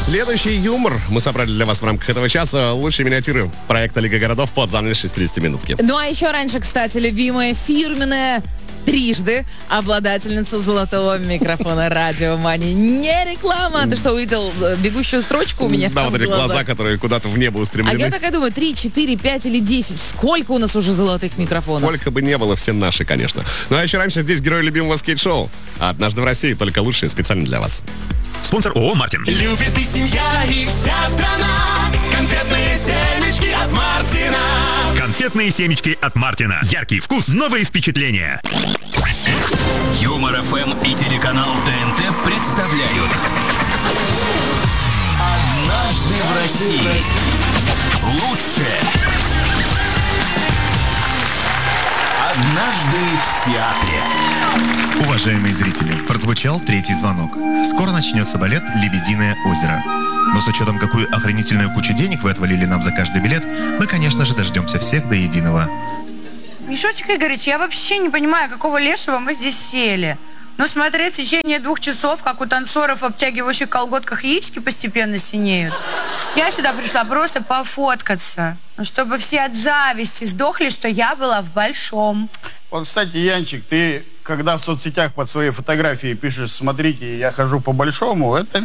Следующий юмор мы собрали для вас в рамках этого часа. Лучшие миниатюры проекта «Лига городов» под занавес 60-минутки. Ну а еще раньше, кстати, любимая фирменная трижды обладательница золотого микрофона Радио Мани. Не реклама. Ты что, увидел бегущую строчку у меня? Да, вот эти глаза, которые куда-то в небо устремлены. А я такая думаю, 3, 4, 5 или 10. Сколько у нас уже золотых микрофонов? Сколько бы не было, все наши, конечно. Ну а еще раньше здесь герой любимого скейт-шоу. «Однажды в России» только лучшие специально для вас. Спонсор ООО «Мартин». Любит и семья, и вся страна. Конфетные семечки от Мартина. Конфетные семечки от Мартина. Яркий вкус, новые впечатления. Юмор ФМ и телеканал ТНТ представляют «Однажды в России». Лучшее. «Однажды в театре». Уважаемые зрители, прозвучал третий звонок. Скоро начнется балет «Лебединое озеро». Но с учетом, какую охренительную кучу денег вы отвалили нам за каждый билет, мы, конечно же, дождемся всех до единого. Мишутик Игоревич, я вообще не понимаю, какого лешего мы здесь сели. Но смотреть в течение 2 часов, как у танцоров в обтягивающих колготках яички постепенно синеют. Я сюда пришла просто пофоткаться, чтобы все от зависти сдохли, что я была в большом. Вот, кстати, Янчик, ты когда в соцсетях под своей фотографией пишешь «Смотрите, я хожу по большому», это...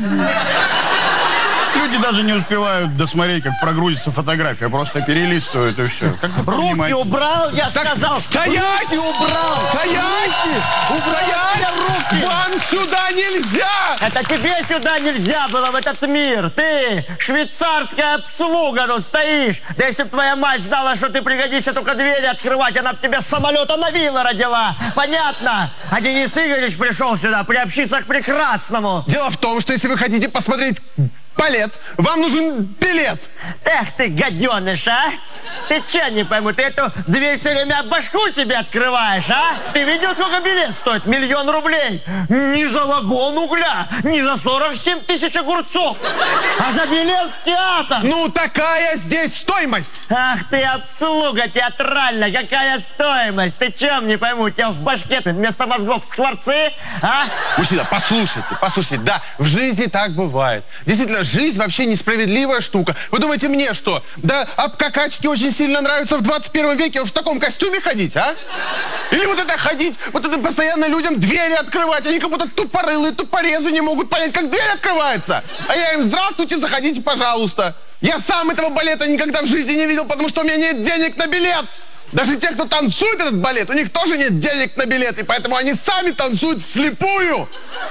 Люди даже не успевают досмотреть, как прогрузится фотография, просто перелистывают и все. Руки убрал, я сказал! Стоять! Руки убрал! Стоять! Убрал руки! Вам сюда нельзя! Это тебе сюда нельзя было, в этот мир! Ты, швейцарская обслуга, тут стоишь! Да если бы твоя мать знала, что ты пригодишься только двери открывать, она бы тебя с самолета на вилла родила! Понятно? А Денис Игоревич пришел сюда приобщиться к прекрасному! Дело в том, что если вы хотите посмотреть балет, вам нужен билет. Эх ты, гаденыш, а! Ты че, не пойму, ты эту дверь все время башку себе открываешь, а? Ты видел, сколько билет стоит? 1 000 000 рублей. Не за вагон угля, не за 47 тысяч огурцов, а за билет в театр. Ну, такая здесь стоимость. Ах ты, обслуга театральная, какая стоимость? Ты чем, не пойму, у тебя в башке вместо мозгов скворцы, а? Мужчина, послушайте, да, в жизни так бывает. Действительно, жизнь вообще несправедливая штука. Вы думаете, мне что? Да, обкакачки очень сильно нравится в 21 веке в таком костюме ходить, а? Или вот это ходить, вот это постоянно людям двери открывать. Они как будто тупорылые, тупорезы не могут понять, как дверь открывается. А я им: здравствуйте, заходите, пожалуйста. Я сам этого балета никогда в жизни не видел, потому что у меня нет денег на билет. Даже те, кто танцует этот балет, у них тоже нет денег на билет, и поэтому они сами танцуют вслепую.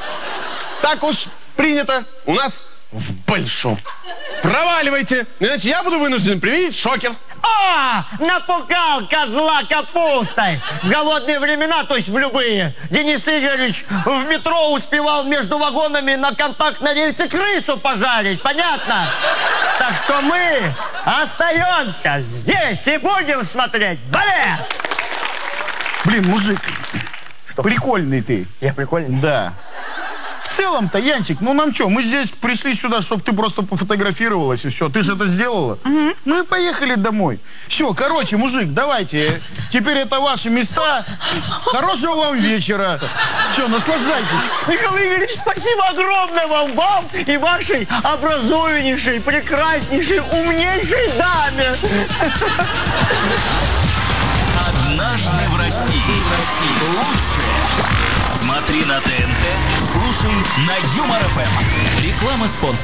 Так уж принято у нас в большом. Проваливайте, иначе я буду вынужден применить шокер. О, напугал козла капустой. В голодные времена, то есть в любые, Денис Игоревич в метро успевал между вагонами на контактной рельсе крысу пожарить, понятно? Так что мы остаемся здесь и будем смотреть балет. Блин, мужик, что? Прикольный ты. Я прикольный? Да. В целом-то, Янчик, ну нам что, мы здесь пришли сюда, чтобы ты просто пофотографировалась, и все. Ты же это сделала. Ну и поехали домой. Все, короче, мужик, давайте. Теперь это ваши места. Хорошего вам вечера. Все, наслаждайтесь. Михаил Игоревич, спасибо огромное вам и вашей образованнейшей, прекраснейшей, умнейшей даме. «Однажды в России». Лучшее. Смотри на ТНТ, слушай на Юмор ФМ. Реклама спонсора.